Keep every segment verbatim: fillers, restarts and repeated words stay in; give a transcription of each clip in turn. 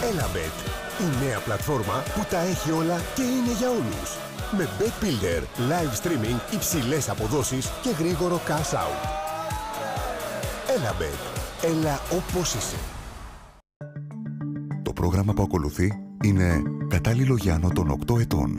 Elabet, η νέα πλατφόρμα που τα έχει όλα και είναι για όλους. Με Bet Builder, live streaming, υψηλές αποδόσεις και γρήγορο cash out. Elabet, έλα όπως είσαι. Το πρόγραμμα που ακολουθεί είναι κατάλληλο για άνω των οκτώ ετών.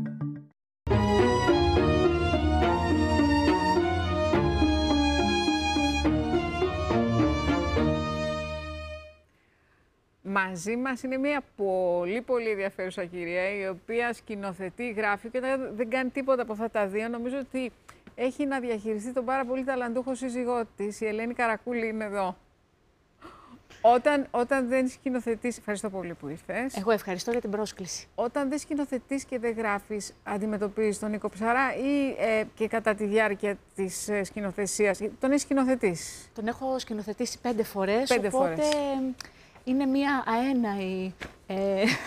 Μαζί μας είναι μια πολύ πολύ ενδιαφέρουσα κυρία, η οποία σκηνοθετεί, γράφει και δεν κάνει τίποτα από αυτά τα δύο. Νομίζω ότι έχει να διαχειριστεί τον πάρα πολύ ταλαντούχο σύζυγό της. Η Ελένη Καρακούλη είναι εδώ. Όταν, όταν δεν σκηνοθετείς... Ευχαριστώ πολύ που ήρθες. Εγώ ευχαριστώ για την πρόσκληση. Όταν δεν σκηνοθετείς και δεν γράφεις, αντιμετωπίζεις τον Νίκο Ψαρά ή ε, και κατά τη διάρκεια της ε, σκηνοθεσίας, τον έχεις σκηνοθετήσει? Τον έχω σκηνοθετήσει πέντε φορές, πέντε οπότε φορές. είναι μια αέναη, ε,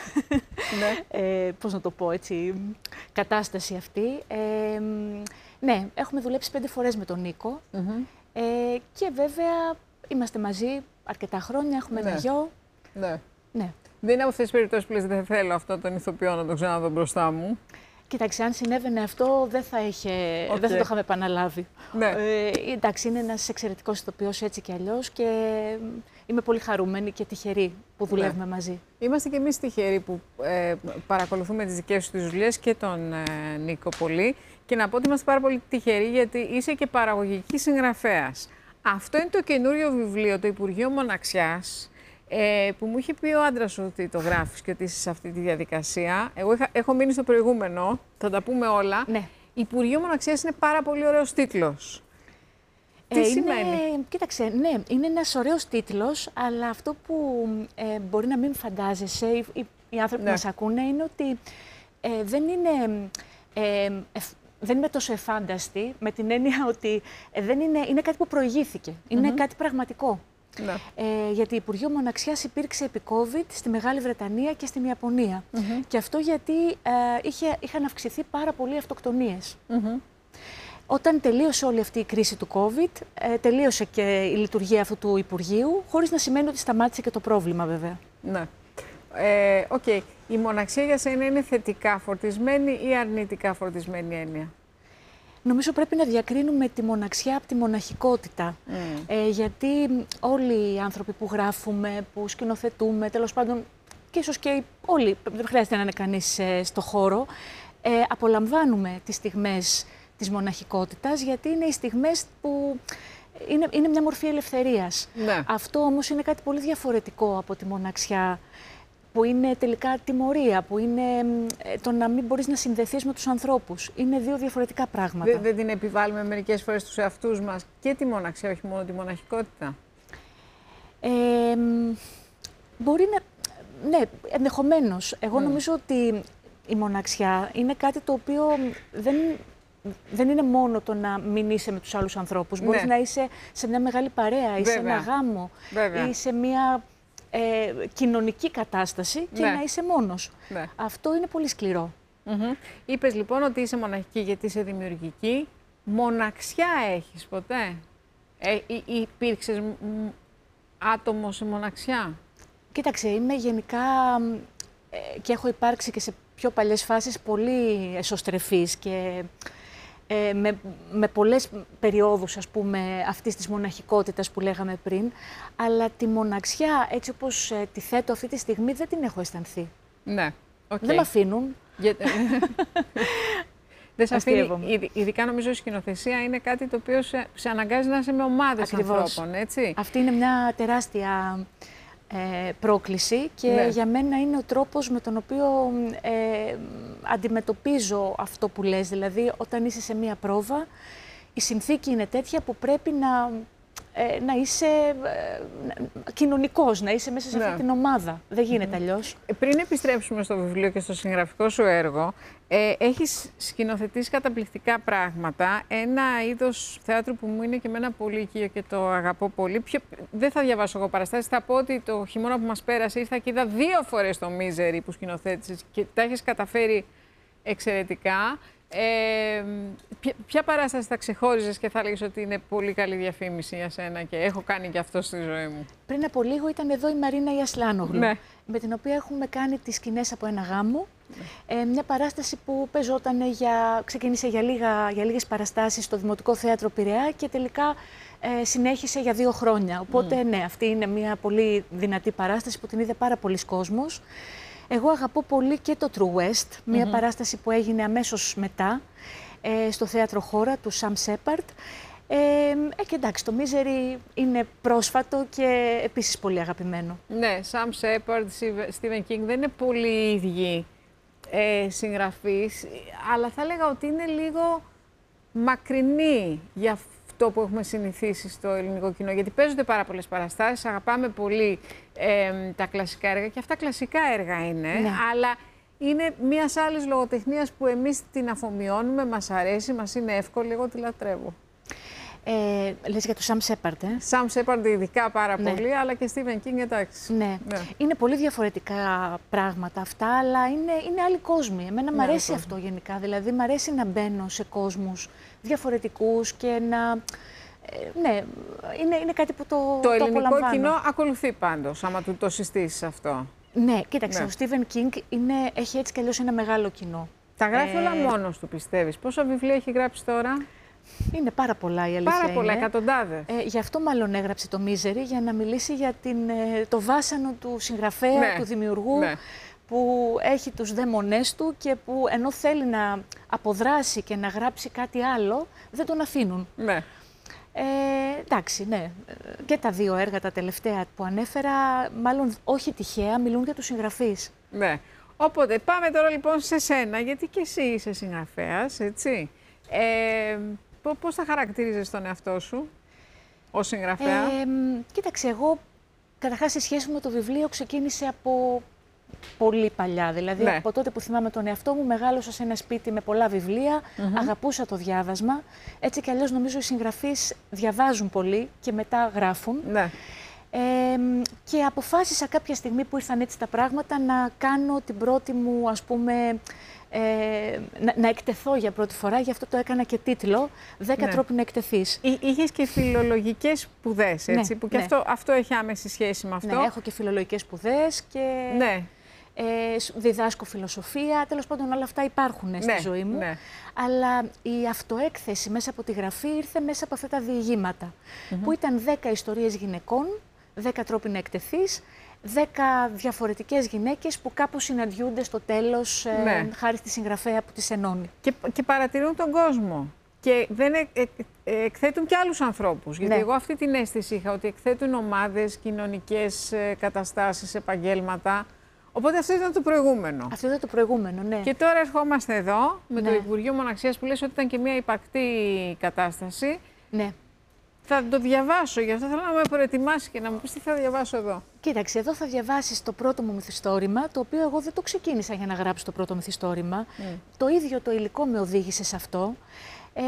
ναι. ε, πώς να το πω έτσι, κατάσταση αυτή. Ε, ναι, έχουμε δουλέψει πέντε φορές με τον Νίκο mm-hmm. ε, και βέβαια είμαστε μαζί αρκετά χρόνια, έχουμε ναι. ένα γιο. Ναι. Ναι. Δεν είναι από αυτές τις περιπτώσεις που λες δεν θέλω αυτό τον ηθοποιό να τον ξαναδώ μπροστά μου. Κοίταξε, αν συνέβαινε αυτό δεν θα, είχε, okay. δεν θα το είχαμε επαναλάβει. Ναι. Ε, εντάξει, είναι ένας εξαιρετικός ηθοποιός έτσι κι αλλιώς και είμαι πολύ χαρούμενη και τυχερή που δουλεύουμε ναι. μαζί. Είμαστε κι εμείς τυχεροί που ε, παρακολουθούμε τις δικές σου τις δουλειές και τον ε, Νίκο πολύ. Και να πω ότι είμαστε πάρα πολύ τυχεροί γιατί είσαι και παραγωγική συγγραφέας. Αυτό είναι το καινούριο βιβλίο, το Υπουργείο Μοναξιάς, ε, που μου είχε πει ο άντρας σου ότι το γράφεις και ότι είσαι σε αυτή τη διαδικασία. Εγώ είχα, έχω μείνει στο προηγούμενο, θα τα πούμε όλα. Ναι. Υπουργείο Μοναξιάς είναι πάρα πολύ ωραίος τίτλος. Τι ε, σημαίνει? Είναι, κοίταξε, ναι, είναι ένας ωραίος τίτλος, αλλά αυτό που ε, μπορεί να μην φαντάζεσαι οι, οι, οι άνθρωποι ναι. που μας ακούνε είναι ότι ε, δεν είναι... Ε, ε, δεν είμαι τόσο εφάνταστη, με την έννοια ότι ε, δεν είναι, είναι κάτι που προηγήθηκε. Είναι mm-hmm. κάτι πραγματικό. Ναι. Ε, γιατί Υπουργείο Μοναξιάς υπήρξε επί COVID στη Μεγάλη Βρετανία και στην Ιαπωνία. Mm-hmm. Και αυτό γιατί ε, είχε, είχαν αυξηθεί πάρα πολλοί αυτοκτονίες. Mm-hmm. Όταν τελείωσε όλη αυτή η κρίση του COVID, ε, τελείωσε και η λειτουργία αυτού του Υπουργείου, χωρίς να σημαίνει ότι σταμάτησε και το πρόβλημα βέβαια. Ναι. Ε, okay. Η μοναξία για σένα είναι θετικά φορτισμένη ή αρνητικά φορτισμένη έννοια? Νομίζω πρέπει να διακρίνουμε τη μοναξιά από τη μοναχικότητα. Mm. Ε, γιατί όλοι οι άνθρωποι που γράφουμε, που σκηνοθετούμε, τέλος πάντων και ίσως και όλοι, δεν χρειάζεται να είναι κανείς ε, στο χώρο, ε, απολαμβάνουμε τις στιγμές της μοναχικότητας, γιατί είναι οι στιγμές που είναι, είναι μια μορφή ελευθερίας. Ναι. Αυτό όμως είναι κάτι πολύ διαφορετικό από τη μοναξιά, που είναι τελικά τιμωρία, που είναι το να μην μπορείς να συνδεθείς με τους ανθρώπους. Είναι δύο διαφορετικά πράγματα. Δεν, δεν την επιβάλλουμε μερικές φορές στους εαυτούς μας και τη μοναξιά, όχι μόνο τη μοναχικότητα? Ε, μπορεί να... Ναι, ενδεχομένως. Εγώ mm. νομίζω ότι η μοναξιά είναι κάτι το οποίο δεν... Δεν είναι μόνο το να μην είσαι με τους άλλους ανθρώπους. Ναι. Μπορείς να είσαι σε μια μεγάλη παρέα ή Βέβαια. σε ένα γάμο Βέβαια. ή σε μια ε, κοινωνική κατάσταση και ναι. να είσαι μόνος. Ναι. Αυτό είναι πολύ σκληρό. Mm-hmm. Είπες λοιπόν ότι είσαι μοναχική γιατί είσαι δημιουργική. Μοναξιά έχεις ποτέ? Ε, υπήρξες άτομο σε μοναξιά? Κοίταξε, είμαι γενικά ε, και έχω υπάρξει και σε πιο παλιές φάσεις πολύ εσωστρεφής και ε, με, με πολλές περιόδους, ας πούμε, αυτής της μοναχικότητας που λέγαμε πριν, αλλά τη μοναξιά, έτσι όπως ε, τη θέτω αυτή τη στιγμή, δεν την έχω αισθανθεί. Ναι, okay. Δεν με αφήνουν. Για... δεν σε αφήνει, ειδικά νομίζω η σκηνοθεσία είναι κάτι το οποίο σε, σε αναγκάζει να είσαι με ομάδες Ακριβώς. ανθρώπων, έτσι. Αυτή είναι μια τεράστια... Ε, πρόκληση και ναι. για μένα είναι ο τρόπος με τον οποίο ε, αντιμετωπίζω αυτό που λες. Δηλαδή, όταν είσαι σε μία πρόβα, η συνθήκη είναι τέτοια που πρέπει να, ε, να είσαι ε, κοινωνικός, να είσαι μέσα σε ναι. αυτή την ομάδα. Δεν γίνεται mm-hmm. αλλιώς. Πριν επιστρέψουμε στο βιβλίο και στο συγγραφικό σου έργο, ε, έχεις σκηνοθετήσει καταπληκτικά πράγματα. Ένα είδος θεάτρου που μου είναι και εμένα πολύ οικείο και το αγαπώ πολύ. Πιο, δεν θα διαβάσω εγώ παραστάσεις, θα πω ότι το χειμώνα που μας πέρασε ήρθα και είδα δύο φορές το Μίζερι που σκηνοθέτησες και τα έχεις καταφέρει εξαιρετικά. Ε, ποια, ποια παράσταση θα ξεχώριζες και θα έλεγες ότι είναι πολύ καλή διαφήμιση για σένα και έχω κάνει και αυτό στη ζωή μου? Πριν από λίγο ήταν εδώ η Μαρίνα η Ασλάνογλου, Ναι. με την οποία έχουμε κάνει τις σκηνές από ένα γάμο. Ε, μια παράσταση που παίζονταν για, ξεκίνησε για, λίγα, για λίγες παραστάσεις στο Δημοτικό Θέατρο Πειραιά και τελικά ε, συνέχισε για δύο χρόνια. Οπότε, mm. ναι, αυτή είναι μια πολύ δυνατή παράσταση που την είδε πάρα πολλοί κόσμος. Εγώ αγαπώ πολύ και το True West, μια mm-hmm. παράσταση που έγινε αμέσως μετά ε, στο Θέατρο Χώρα του Sam Shepard. Ε, ε, και εντάξει, το Misery είναι πρόσφατο και επίσης πολύ αγαπημένο. Ναι, Sam Shepard, Stephen King δεν είναι πολύ ίδιοι ε, συγγραφείς, αλλά θα έλεγα ότι είναι λίγο μακρινή για αυτό που έχουμε συνηθίσει στο ελληνικό κοινό, γιατί παίζονται πάρα πολλές παραστάσεις, αγαπάμε πολύ ε, τα κλασικά έργα και αυτά κλασικά έργα είναι, ναι. αλλά είναι μιας άλλης λογοτεχνίας που εμείς την αφομοιώνουμε, μας αρέσει, μας είναι εύκολη, εγώ τη λατρεύω. Ε, λες για το Sam Shepard, ε? Sam Shepard ειδικά πάρα ναι. πολύ, αλλά και Stephen King, εντάξει. Ναι. ναι. Είναι πολύ διαφορετικά πράγματα αυτά, αλλά είναι, είναι άλλοι κόσμοι. Εμένα ναι, μου αρέσει αυτό γενικά, δηλαδή μου αρέσει να μπαίνω σε κόσμους διαφορετικούς και να... Ε, ναι, είναι, είναι κάτι που το Το, το ελληνικό απολαμβάνω. κοινό ακολουθεί πάντως, άμα του το συστήσεις αυτό. Ναι, κοίταξε, ναι. ο Stephen King είναι, έχει έτσι κι αλλιώς ένα μεγάλο κοινό. Τα γράφει ε... όλα μόνος του, πιστεύεις? Πόσα βιβλία έχει γράψει τώρα? Είναι πάρα πολλά η αλήθεια. Πάρα πολλά, είναι. εκατοντάδες. Ε, γι' αυτό μάλλον έγραψε το Misery, για να μιλήσει για την, ε, το βάσανο του συγγραφέα, ναι. του δημιουργού, ναι. που έχει τους δαίμονές του και που ενώ θέλει να αποδράσει και να γράψει κάτι άλλο, δεν τον αφήνουν. Ναι. Ε, εντάξει, ναι. Και τα δύο έργα, τα τελευταία που ανέφερα, μάλλον όχι τυχαία, μιλούν για τους συγγραφείς. Ναι. Οπότε πάμε τώρα λοιπόν σε σένα, γιατί και εσύ είσαι συγγραφέας, έτσι. Ε, πώς θα χαρακτηρίζεις τον εαυτό σου ως συγγραφέα? Ε, κοίταξε, εγώ καταρχάς η σχέση μου με το βιβλίο ξεκίνησε από πολύ παλιά. Δηλαδή ναι. από τότε που θυμάμαι τον εαυτό μου, μεγάλωσα σε ένα σπίτι με πολλά βιβλία, mm-hmm. αγαπούσα το διάβασμα. Έτσι κι αλλιώς νομίζω οι συγγραφείς διαβάζουν πολύ και μετά γράφουν. Ναι. Ε, και αποφάσισα κάποια στιγμή που ήρθαν έτσι τα πράγματα να κάνω την πρώτη μου, ας πούμε, ε, να, να εκτεθώ για πρώτη φορά, γι' αυτό το έκανα και τίτλο «δέκα ναι. τρόποι να εκτεθείς». Εί, είχες και φιλολογικές σπουδές, έτσι, ναι, που και ναι. αυτό, αυτό έχει άμεση σχέση με αυτό. Ναι, έχω και φιλολογικές σπουδές και ναι. ε, διδάσκω φιλοσοφία, τέλος πάντων όλα αυτά υπάρχουν στη ναι, ζωή μου. Ναι. Αλλά η αυτοέκθεση μέσα από τη γραφή ήρθε μέσα από αυτά τα διηγήματα, mm-hmm. που ήταν δέκα ιστορίες γυναικών, δέκα τρόποι να εκτεθείς, δέκα διαφορετικές γυναίκες που κάπως συναντιούνται στο τέλος, ναι. ε, χάρη στη συγγραφέα που τις ενώνει. Και, και παρατηρούν τον κόσμο. Και δεν ε, ε, ε, εκθέτουν και άλλους ανθρώπους. Γιατί ναι. εγώ αυτή την αίσθηση είχα, ότι εκθέτουν ομάδες, κοινωνικές ε, καταστάσεις, επαγγέλματα. Οπότε αυτό ήταν το προηγούμενο. Αυτό ήταν το προηγούμενο, ναι. Και τώρα ερχόμαστε εδώ με ναι. το Υπουργείο Μοναξίας που λες ότι ήταν και μια υπαρκτή κατάσταση. Ναι. Θα το διαβάσω, γι' αυτό θέλω να με προετοιμάσει και να μου πεις τι θα διαβάσω εδώ. Κοίταξε, εδώ θα διαβάσεις το πρώτο μου μυθιστόρημα, το οποίο εγώ δεν το ξεκίνησα για να γράψω το πρώτο μυθιστόρημα. Mm. Το ίδιο το υλικό με οδήγησε σε αυτό. Ε,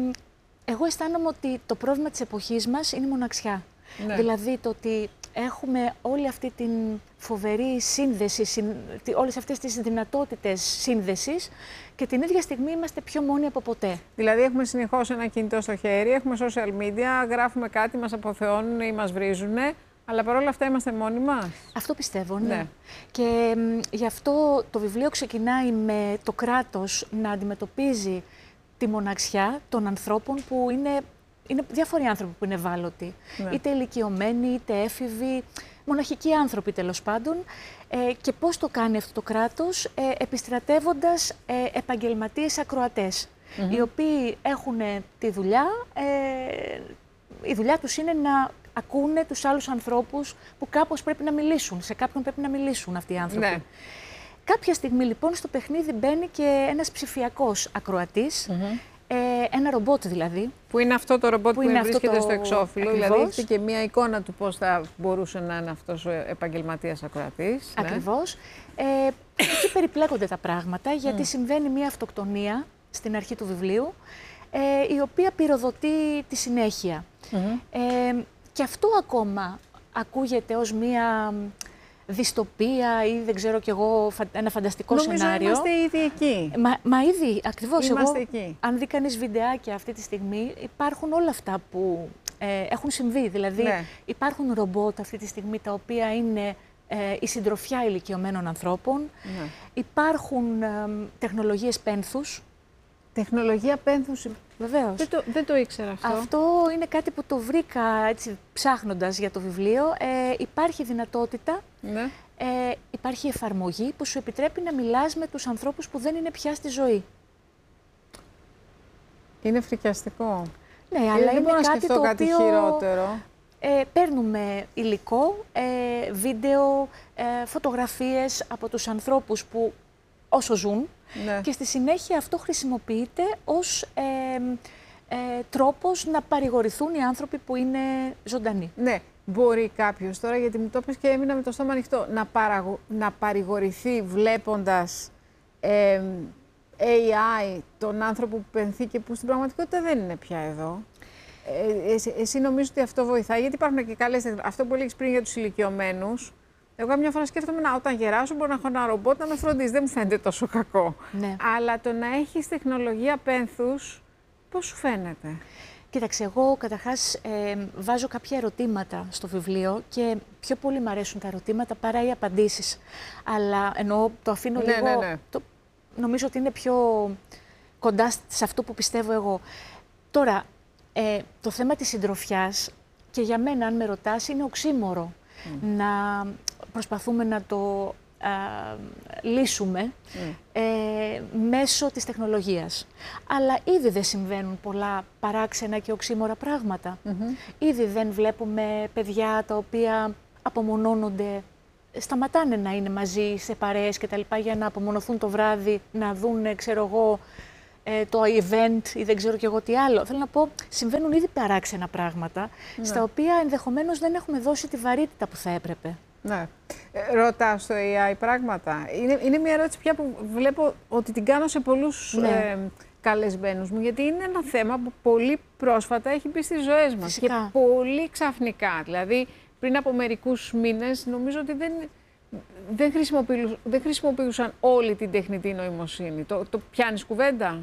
εγώ αισθάνομαι ότι το πρόβλημα της εποχής μας είναι η μοναξιά. Ναι. Δηλαδή το ότι έχουμε όλη αυτή την φοβερή σύνδεση, συν, όλες αυτές τις δυνατότητες σύνδεσης και την ίδια στιγμή είμαστε πιο μόνοι από ποτέ. Δηλαδή έχουμε συνεχώς ένα κινητό στο χέρι, έχουμε social media, γράφουμε κάτι, μας αποθεώνουν ή μας βρίζουν, αλλά παρόλα αυτά είμαστε μόνοι μας. Αυτό πιστεύω, ναι. ναι. Και μ, γι' αυτό το βιβλίο ξεκινάει με το κράτος να αντιμετωπίζει τη μοναξιά των ανθρώπων που είναι... Είναι διάφοροι άνθρωποι που είναι ευάλωτοι, ναι. είτε ηλικιωμένοι, είτε έφηβοι, μοναχικοί άνθρωποι τέλος πάντων. Ε, και πώς το κάνει αυτό το κράτος, ε, επιστρατεύοντας ε, επαγγελματίες ακροατές, mm-hmm. οι οποίοι έχουν τη δουλειά, ε, η δουλειά τους είναι να ακούνε τους άλλους ανθρώπους που κάπως πρέπει να μιλήσουν, σε κάποιον πρέπει να μιλήσουν αυτοί οι άνθρωποι. Ναι. Κάποια στιγμή λοιπόν στο παιχνίδι μπαίνει και ένας ψηφιακός ακροατής, mm-hmm. Ε, ένα ρομπότ δηλαδή. Που είναι αυτό το ρομπότ που, που βρίσκεται το... στο εξώφυλλο. Ακριβώς. Δηλαδή έχει και μία εικόνα του πώς θα μπορούσε να είναι αυτός ο επαγγελματίας ακροατής. Ακριβώς. Ναι. Ε, εκεί περιπλέκονται τα πράγματα, γιατί mm. συμβαίνει μία αυτοκτονία στην αρχή του βιβλίου, ε, η οποία πυροδοτεί τη συνέχεια. Mm-hmm. Ε, και αυτό ακόμα ακούγεται ως μία δυστοπία ή δεν ξέρω κι εγώ ένα φανταστικό Νομίζω σενάριο. Είμαστε ήδη εκεί. Μα, μα ήδη, ακριβώς. Είμαστε Εγώ, εκεί. αν δει κανείς βιντεάκια αυτή τη στιγμή, υπάρχουν όλα αυτά που ε, έχουν συμβεί. Δηλαδή, ναι. υπάρχουν ρομπότ αυτή τη στιγμή τα οποία είναι ε, η συντροφιά ηλικιωμένων ανθρώπων. Ναι. Υπάρχουν ε, τεχνολογίες πένθους. Τεχνολογία πένθους. Βεβαίως. Δεν το, δεν το ήξερα αυτό. Αυτό είναι κάτι που το βρήκα έτσι, ψάχνοντας για το βιβλίο. Ε, υπάρχει δυνατότητα, Ναι. ε, υπάρχει εφαρμογή που σου επιτρέπει να μιλάς με τους ανθρώπους που δεν είναι πια στη ζωή. Είναι φρικιαστικό. Ναι, Ε, αλλά δεν είναι μπορώ να κάτι σκεφτώ το κάτι οποίο χειρότερο. Ε, παίρνουμε υλικό, ε, βίντεο, ε, φωτογραφίες από τους ανθρώπους που όσο ζουν Ναι. και στη συνέχεια αυτό χρησιμοποιείται ως ε, ε, τρόπος να παρηγορηθούν οι άνθρωποι που είναι ζωντανοί. Ναι, μπορεί κάποιος τώρα, γιατί μου το είπες και έμεινα με το στόμα ανοιχτό, να, παραγω... να παρηγορηθεί βλέποντας ε, έι άι τον άνθρωπο που πενθεί και που στην πραγματικότητα δεν είναι πια εδώ. Ε, εσύ, εσύ νομίζω ότι αυτό βοηθάει, γιατί υπάρχουν και καλές τεχνολογίες. Αυτό που έλεγες πριν για τους ηλικιωμένους, εγώ μια φορά σκέφτομαι να όταν γεράσω μπορώ να έχω ένα ρομπότ να με φροντίζει, δεν μου φαίνεται τόσο κακό. Ναι. Αλλά το να έχεις τεχνολογία πένθους, πώς σου φαίνεται? Κοίταξε, εγώ καταρχάς ε, βάζω κάποια ερωτήματα στο βιβλίο και πιο πολύ μου αρέσουν τα ερωτήματα παρά οι απαντήσεις. Αλλά εννοώ το αφήνω Ναι, λίγο, ναι, ναι. Το, νομίζω ότι είναι πιο κοντά σε αυτό που πιστεύω εγώ. Τώρα, ε, το θέμα της συντροφιάς και για μένα, αν με ρωτάς, είναι οξύμορο mm. να προσπαθούμε να το α, λύσουμε mm. ε, μέσω της τεχνολογίας. Αλλά ήδη δεν συμβαίνουν πολλά παράξενα και οξύμορα πράγματα. Mm-hmm. Ήδη δεν βλέπουμε παιδιά τα οποία απομονώνονται, σταματάνε να είναι μαζί σε παρέες και τα λοιπά για να απομονωθούν το βράδυ, να δουν, ξέρω εγώ, το event ή δεν ξέρω κι εγώ τι άλλο. Θέλω να πω, συμβαίνουν ήδη παράξενα πράγματα, ναι. στα οποία ενδεχομένως δεν έχουμε δώσει τη βαρύτητα που θα έπρεπε. Ναι. Ε, ρωτάς το έι άι πράγματα. Είναι, είναι μια ερώτηση πια που βλέπω ότι την κάνω σε πολλούς ναι. ε, καλεσμένους μου, γιατί είναι ένα θέμα που πολύ πρόσφατα έχει μπει στις ζωές μας. Φυσικά. Και πολύ ξαφνικά. Δηλαδή, πριν από μερικούς μήνες, νομίζω ότι δεν... Δεν, χρησιμοποιούσαν, δεν χρησιμοποιούσαν όλη την τεχνητή νοημοσύνη. Το, το πιάνεις κουβέντα?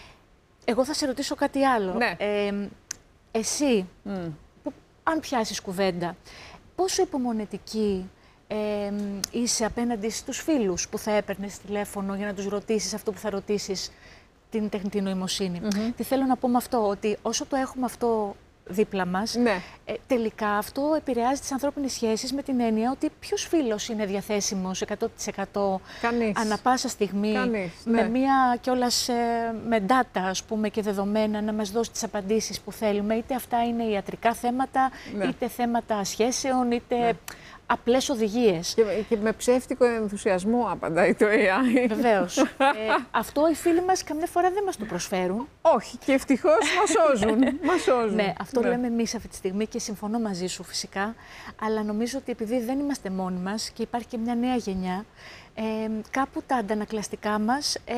Εγώ θα σε ρωτήσω κάτι άλλο. Ναι. Ε, εσύ, mm. που, αν πιάσεις κουβέντα, πόσο υπομονετική ε, είσαι απέναντι στους φίλους που θα έπαιρνες τηλέφωνο για να τους ρωτήσεις αυτό που θα ρωτήσεις την τεχνητή νοημοσύνη? Mm-hmm. Τι θέλω να πω με αυτό, ότι όσο το έχουμε αυτό δίπλα μας, ναι. ε, τελικά αυτό επηρεάζει τις ανθρώπινες σχέσεις με την έννοια ότι ποιος φίλος είναι διαθέσιμος εκατό τοις εκατό ανά πάσα στιγμή. Κανείς, με ναι. μία κιόλας ε, με data, ας πούμε, και δεδομένα να μας δώσει τις απαντήσεις που θέλουμε. Είτε αυτά είναι ιατρικά θέματα, ναι. είτε θέματα σχέσεων, είτε ναι. απλές οδηγίες. Και, και με ψεύτικο ενθουσιασμό απαντάει το έι άι. Βεβαίως. ε, αυτό οι φίλοι μας καμιά φορά δεν μας το προσφέρουν. Όχι, και ευτυχώς μας σώζουν. μας σώζουν. Ναι, αυτό ναι. λέμε εμείς αυτή τη στιγμή και συμφωνώ μαζί σου φυσικά. Αλλά νομίζω ότι επειδή δεν είμαστε μόνοι μας και υπάρχει και μια νέα γενιά, ε, κάπου τα αντανακλαστικά μας ε,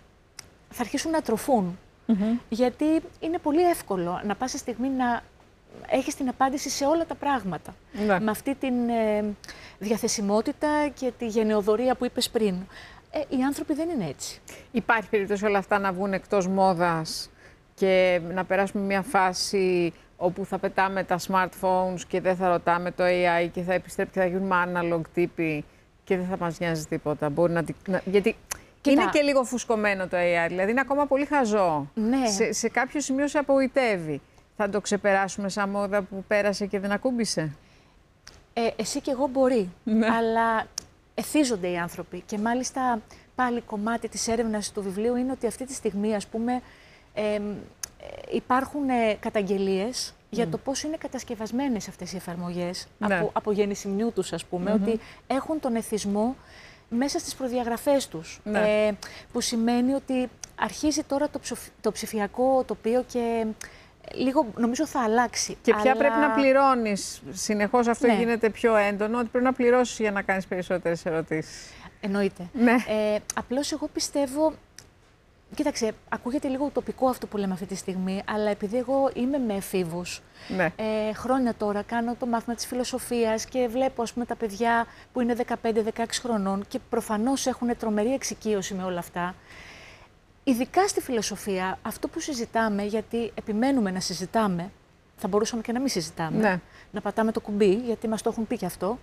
θα αρχίσουν να τροφούν. Mm-hmm. Γιατί είναι πολύ εύκολο να πας σε στιγμή να έχεις την απάντηση σε όλα τα πράγματα. Ναι. Με αυτή την ε, διαθεσιμότητα και τη γενεοδορία που είπες πριν. Ε, οι άνθρωποι δεν είναι έτσι. Υπάρχει περίπτωση όλα αυτά να βγουν εκτός μόδας και να περάσουμε μια φάση όπου θα πετάμε τα smartphones και δεν θα ρωτάμε το έι άι και θα επιστρέψει και θα γίνουμε analog τύποι και δεν θα μας νοιάζει τίποτα? Μπορεί να... να... Γιατί Κοίτα. είναι και λίγο φουσκωμένο το έι άι, δηλαδή είναι ακόμα πολύ χαζό. Ναι. Σε, σε κάποιο σημείο σε απογοητεύει. Θα το ξεπεράσουμε σαν μόδα που πέρασε και δεν ακούμπησε? Ε, εσύ και εγώ μπορεί, ναι. αλλά εθίζονται οι άνθρωποι. Και μάλιστα πάλι κομμάτι της έρευνας του βιβλίου είναι ότι αυτή τη στιγμή, ας πούμε, ε, ε, υπάρχουν ε, καταγγελίες mm. για το πώς είναι κατασκευασμένες αυτές οι εφαρμογές, ναι. από, από γεννησιμιού τους, ας πούμε, mm-hmm. ότι έχουν τον εθισμό μέσα στις προδιαγραφές τους, ναι. ε, που σημαίνει ότι αρχίζει τώρα το, ψηφ, το ψηφιακό τοπίο και λίγο νομίζω θα αλλάξει. Και πια αλλά... πρέπει να πληρώνεις. Συνεχώς αυτό ναι. γίνεται πιο έντονο, ότι πρέπει να πληρώσεις για να κάνεις περισσότερες ερωτήσεις. Εννοείται. Ναι. Ε, απλώς εγώ πιστεύω κοίταξε, ακούγεται λίγο ουτοπικό αυτό που λέμε αυτή τη στιγμή, αλλά επειδή εγώ είμαι με εφήβους, Ναι. ε, χρόνια τώρα κάνω το μάθημα της φιλοσοφίας και βλέπω, ας πούμε, τα παιδιά που είναι δεκαπέντε δεκαέξι χρονών και προφανώς έχουν τρομερή εξοικείωση με όλα αυτά. Ειδικά στη φιλοσοφία, αυτό που συζητάμε, γιατί επιμένουμε να συζητάμε, θα μπορούσαμε και να μην συζητάμε, Ναι. να πατάμε το κουμπί, γιατί μας το έχουν πει και αυτό,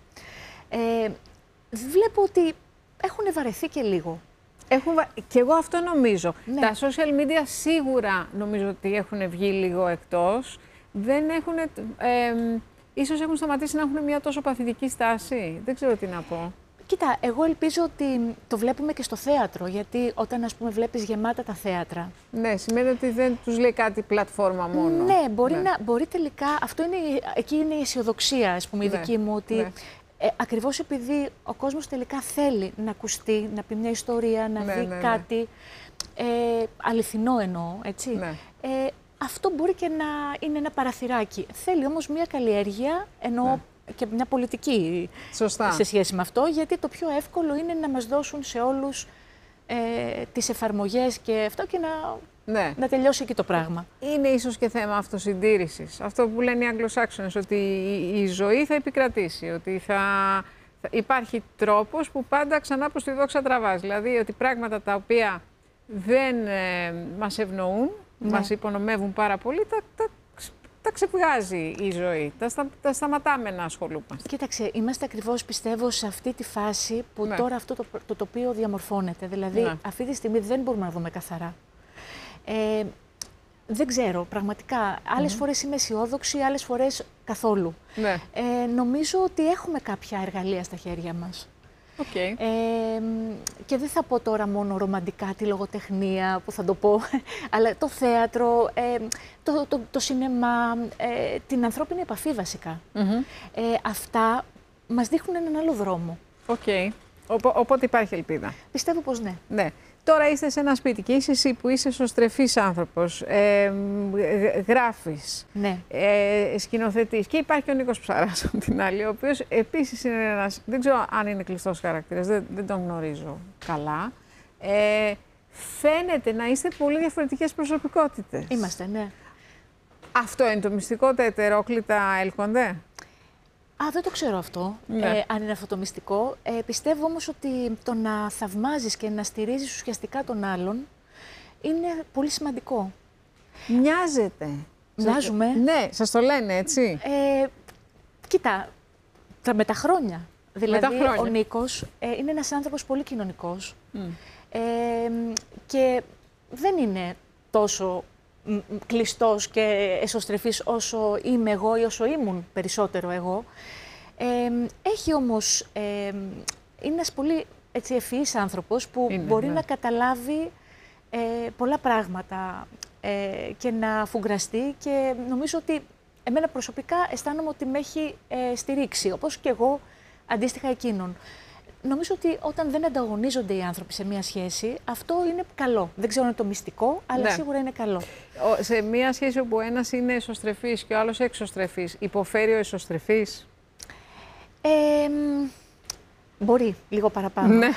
ε, βλέπω ότι έχουν βαρεθεί και λίγο. Έχουν... βα- Και εγώ αυτό νομίζω. Ναι. Τα social media σίγουρα νομίζω ότι έχουν βγει λίγο εκτός. Δεν έχουν... Ε, ίσως έχουν σταματήσει να έχουν μια τόσο παθητική στάση. Δεν ξέρω τι να πω. Κοίτα, εγώ ελπίζω ότι το βλέπουμε και στο θέατρο, γιατί όταν, ας πούμε, βλέπεις γεμάτα τα θέατρα. Ναι, σημαίνει ότι δεν τους λέει κάτι πλατφόρμα μόνο. Ναι, μπορεί, Να, μπορεί τελικά, αυτό είναι, εκεί είναι η αισιοδοξία, ας πούμε, η Ναι, δική μου, ότι ναι. ε, ακριβώς επειδή ο κόσμος τελικά θέλει να ακουστεί, να πει μια ιστορία, να Ναι, δει ναι, ναι. κάτι ε, αληθινό εννοώ, έτσι. Ναι. Ε, αυτό μπορεί και να είναι ένα παραθυράκι. Θέλει όμως μια καλλιέργεια, εννοώ Ναι. και μια πολιτική Σωστά. σε σχέση με αυτό, γιατί το πιο εύκολο είναι να μας δώσουν σε όλους ε, τις εφαρμογές και αυτό και να, Ναι. να τελειώσει εκεί το πράγμα. Είναι ίσως και θέμα αυτοσυντήρησης. Αυτό που λένε οι Αγγλοσάξονες, ότι η, η ζωή θα επικρατήσει, ότι θα, θα υπάρχει τρόπος που πάντα ξανά προς τη δόξα τραβάς. Δηλαδή ότι πράγματα τα οποία δεν ε, μας ευνοούν, Ναι. μας υπονομεύουν πάρα πολύ, τα, τα, τα ξεβγάζει η ζωή. Τα, στα, τα σταματάμε να ασχολούμαστε. Κοίταξε, είμαστε ακριβώς, πιστεύω, σε αυτή τη φάση που Ναι. τώρα αυτό το, το τοπίο διαμορφώνεται. Δηλαδή, Ναι. αυτή τη στιγμή δεν μπορούμε να δούμε καθαρά. Ε, δεν ξέρω, πραγματικά. Άλλες φορές είμαι αισιόδοξη, άλλες φορές καθόλου. Ναι. Ε, νομίζω ότι έχουμε κάποια εργαλεία στα χέρια μας. Okay. Ε, και δεν θα πω τώρα μόνο ρομαντικά τη λογοτεχνία που θα το πω, αλλά το θέατρο, ε, το, το, το σινεμά, ε, την ανθρώπινη επαφή βασικά. Mm-hmm. Ε, αυτά μας δείχνουν έναν άλλο δρόμο. Okay. Οπό, οπότε υπάρχει ελπίδα. Πιστεύω πως ναι. Ναι. Τώρα είστε σε ένα σπίτι και είσαι εσύ που είσαι εσωστρεφής άνθρωπος, ε, γράφεις, Ναι. ε, σκηνοθετείς και υπάρχει ο Νίκος Ψαράς από την άλλη, ο οποίος επίσης είναι ένας, δεν ξέρω αν είναι κλειστός χαρακτήρας, δεν, δεν τον γνωρίζω καλά. Ε, φαίνεται να είστε πολύ διαφορετικές προσωπικότητες. Είμαστε, ναι. Αυτό είναι το μυστικό, τα ετερόκλητα έλκονται. Α, δεν το ξέρω αυτό, Ναι. ε, αν είναι αυτό το μυστικό. Ε, πιστεύω όμως ότι το να θαυμάζεις και να στηρίζεις ουσιαστικά τον άλλον είναι πολύ σημαντικό. Μοιάζετε. Μοιάζουμε. Ναι, σας το λένε, έτσι. Ε, κοίτα, τα, με τα χρόνια. Δηλαδή, τα χρόνια. ο Νίκος ε, είναι ένας άνθρωπος πολύ κοινωνικός Mm. ε, και δεν είναι τόσο μ, μ, κλειστός και εσωστρεφής όσο είμαι εγώ ή όσο ήμουν περισσότερο εγώ. Ε, έχει όμως, ε, είναι ένας πολύ έτσι, ευφυής άνθρωπος που Είναι, μπορεί ναι. να καταλάβει ε, πολλά πράγματα ε, και να φουγκραστεί και νομίζω ότι εμένα προσωπικά αισθάνομαι ότι με έχει ε, στηρίξει, όπως και εγώ αντίστοιχα εκείνον. Νομίζω ότι όταν δεν ανταγωνίζονται οι άνθρωποι σε μία σχέση, αυτό είναι καλό. Δεν ξέρω αν είναι το μυστικό, αλλά Ναι. σίγουρα είναι καλό. Ο- σε μία σχέση όπου ένας είναι εσωστρεφής και ο άλλος εξωστρεφής, υποφέρει ο εσωστρεφής. Ε, μ, μπορεί, λίγο παραπάνω. Ναι.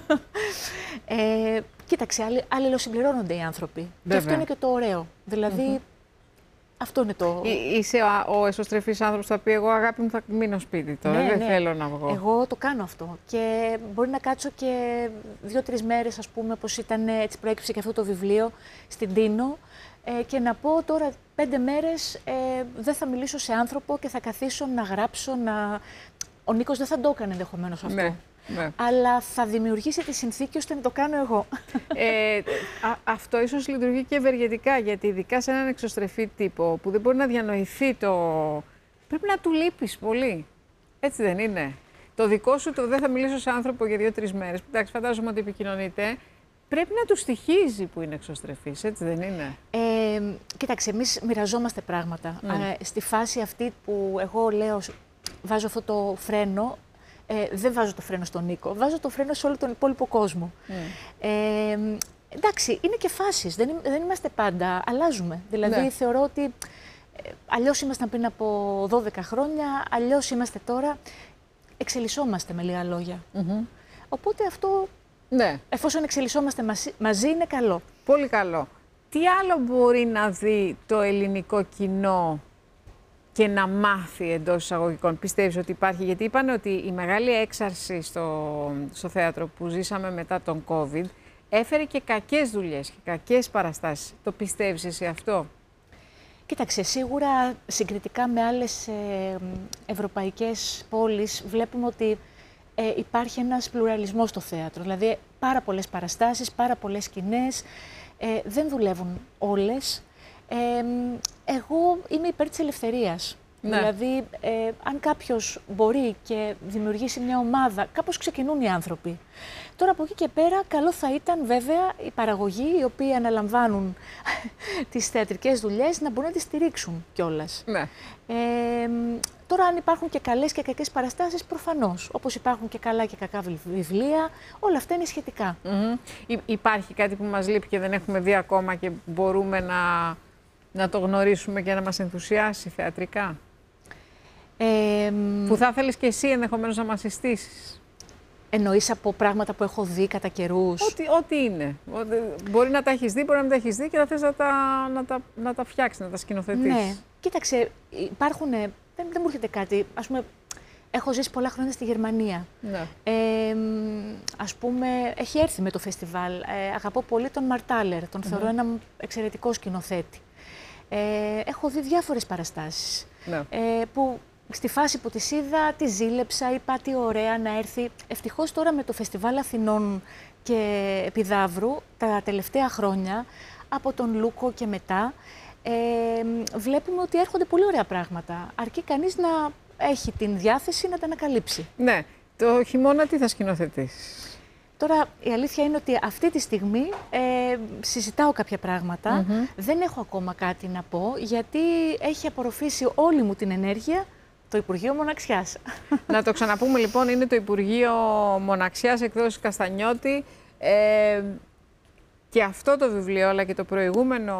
Ε, κοίταξε, αλλη- αλληλοσυμπληρώνονται οι άνθρωποι. Και Βέβαια. αυτό είναι και το ωραίο. Δηλαδή, αυτό είναι το... Εί- Είσαι ο, ο εσωστρεφής άνθρωπος που θα πει εγώ αγάπη μου θα μείνω σπίτι τώρα, Ναι, δεν ναι. θέλω να βγω. Εγώ το κάνω αυτό και μπορεί να κάτσω και δύο-τρεις μέρες, ας πούμε, όπως ήταν, έτσι προέκυψε και αυτό το βιβλίο, στην Τίνο ε, και να πω τώρα πέντε μέρες ε, δεν θα μιλήσω σε άνθρωπο και θα καθίσω να γράψω, να... Ο Νίκος δεν θα το έκανε ενδεχομένως αυτό. Ναι, ναι. Αλλά θα δημιουργήσει τη συνθήκη ώστε να το κάνω εγώ. Ε, α, αυτό ίσως λειτουργεί και ευεργετικά, γιατί ειδικά σε έναν εξωστρεφή τύπο που δεν μπορεί να διανοηθεί το... Πρέπει να του λείπεις πολύ. Έτσι δεν είναι. Το δικό σου το δεν θα μιλήσω σε άνθρωπο για δύο-τρεις μέρες. Εντάξει, φαντάζομαι ότι επικοινωνείτε. Πρέπει να του στοιχίζει που είναι εξωστρεφής, έτσι δεν είναι. Ε, κοίταξε, εμείς μοιραζόμαστε πράγματα. Ναι. Ε, στη φάση αυτή που εγώ λέω, βάζω αυτό το φρένο, ε, δεν βάζω το φρένο στον Νίκο, βάζω το φρένο σε όλο τον υπόλοιπο κόσμο. Mm. Ε, εντάξει, είναι και φάσεις, δεν, δεν είμαστε πάντα, αλλάζουμε. Δηλαδή Ναι. θεωρώ ότι ε, αλλιώς ήμασταν πριν από δώδεκα χρόνια, αλλιώς είμαστε τώρα, εξελισσόμαστε με λίγα λόγια. Mm-hmm. Οπότε αυτό, Ναι. εφόσον εξελισσόμαστε μαζί, μαζί είναι καλό. Πολύ καλό. Τι άλλο μπορεί να δει το ελληνικό κοινό και να μάθει εντός εισαγωγικών? Πιστεύεις ότι υπάρχει? Γιατί είπαν ότι η μεγάλη έξαρση στο, στο θέατρο που ζήσαμε μετά τον COVID έφερε και κακές δουλειές και κακές παραστάσεις. Το πιστεύεις εσύ αυτό? Κοίταξε, σίγουρα συγκριτικά με άλλες ε, ευρωπαϊκές πόλεις βλέπουμε ότι ε, υπάρχει ένας πλουραλισμός στο θέατρο. Δηλαδή πάρα πολλές παραστάσεις, πάρα πολλές σκηνές, ε, δεν δουλεύουν όλες. Ε, εγώ είμαι υπέρ της ελευθερίας. Ναι. Δηλαδή, ε, αν κάποιος μπορεί και δημιουργήσει μια ομάδα, κάπως ξεκινούν οι άνθρωποι. Τώρα από εκεί και πέρα, καλό θα ήταν βέβαια οι παραγωγοί, οι οποίοι αναλαμβάνουν τις θεατρικές δουλειές, να μπορούν να τις στηρίξουν κιόλας. Ναι. Ε, τώρα, αν υπάρχουν και καλές και κακές παραστάσεις, προφανώς. Όπως υπάρχουν και καλά και κακά βιβλία, όλα αυτά είναι σχετικά. Mm-hmm. Υπάρχει κάτι που μας λείπει και δεν έχουμε δει ακόμα και μπορούμε να, να το γνωρίσουμε και να μας ενθουσιάσει θεατρικά? Ε, που θα ήθελες και εσύ ενδεχομένως να μας συστήσεις? Εννοείς από πράγματα που έχω δει κατά καιρούς? Ό,τι, ό,τι είναι. Μπορεί να τα έχεις δει, μπορεί να μην τα έχεις δει και να θες να τα, να τα, να τα φτιάξεις, να τα σκηνοθετήσεις. Ναι. Κοίταξε, υπάρχουν, δεν, δεν μου έρχεται κάτι. Ας πούμε, έχω ζήσει πολλά χρόνια στη Γερμανία. Ναι. Ε, ας πούμε, έχει έρθει με το φεστιβάλ. Ε, αγαπώ πολύ τον Μαρτάλερ, τον mm-hmm. θεωρώ έναν εξαιρετικό σκηνοθέτη. Ε, έχω δει διάφορες παραστάσεις. Ναι. Ε, που στη φάση που τις είδα, τη ζήλεψα, είπα τι ωραία να έρθει. Ευτυχώς τώρα με το Φεστιβάλ Αθηνών και Επιδαύρου, τα τελευταία χρόνια, από τον Λούκο και μετά, ε, βλέπουμε ότι έρχονται πολύ ωραία πράγματα. Αρκεί κανείς να έχει την διάθεση να τα ανακαλύψει. Ναι. Το χειμώνα τι θα σκηνοθετήσεις? Τώρα, η αλήθεια είναι ότι αυτή τη στιγμή ε, συζητάω κάποια πράγματα. Mm-hmm. Δεν έχω ακόμα κάτι να πω, γιατί έχει απορροφήσει όλη μου την ενέργεια το Υπουργείο Μοναξιάς. Να το ξαναπούμε λοιπόν, είναι το Υπουργείο Μοναξιάς, εκδόσεις Καστανιώτη. Ε, και αυτό το βιβλίο, αλλά και το προηγούμενο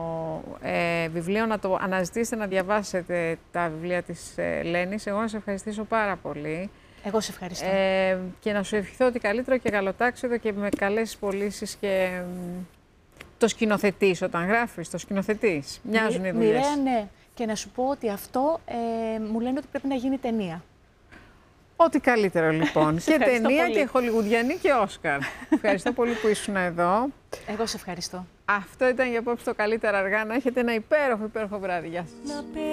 ε, βιβλίο, να το αναζητήσετε, να διαβάσετε τα βιβλία της ε, Λένης. Εγώ να σε ευχαριστήσω πάρα πολύ. Εγώ σε ευχαριστώ. Ε, και να σου ευχηθώ ότι καλύτερο και καλοτάξιδο και με καλές πωλήσεις και το σκηνοθετείς όταν γράφεις, το σκηνοθετείς. Μοιάζουν οι δουλειές. Μοιραία, ναι. Και να σου πω ότι αυτό ε, μου λένε ότι πρέπει να γίνει ταινία. Ό,τι καλύτερο λοιπόν. Και ταινία πολύ. Και χολιγουδιανή και Όσκαρ. Ευχαριστώ πολύ που ήσουν εδώ. Εγώ σε ευχαριστώ. Αυτό ήταν για απόψε το Καλύτερα Αργά. Να έχετε ένα υπέροχο, υπέροχο βράδυ. Γεια σας.